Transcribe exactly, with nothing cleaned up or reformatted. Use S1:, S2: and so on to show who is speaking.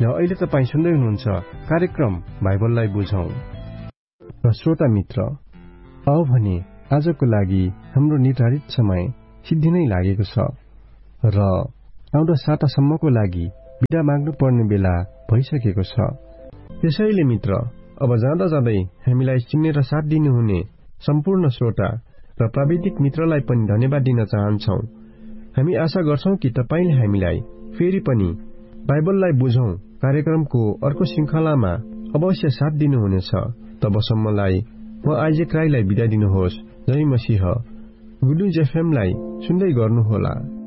S1: र अहिले तपाईँ सुन्दै हुनुहुन्छ कार्यक्रम बाइबललाई बुझौं। र श्रोता मित्र, अब भने आजको लागि हाम्रो निर्धारित समय सिद्धिनै लागेको छ र आउँदो सातासम्मको लागि बिदा माग्नु पर्ने बेला भइसकेको छ। त्यसैले मित्र, अब जाँदा जाँदै हामीलाई चिन्ने र साथ दिनुहुने सम्पूर्ण श्रोता र प्राविधिक मित्रलाई पनि धन्यवाद दिन चाहन्छौ। हामी आशा गर्छौं कि तपाईले हामीलाई फेरि पनि बाइबललाई बुझौं कार्यक्रमको अर्को श्रृंखलामा अवश्य साथ दिनुहुनेछ। तबसम्मलाई म आइजेक राईलाई बिदा दिनुहोस्। जय मसीह। गुड न्युज एफएम लाई सुन्दै गर्नुहोला।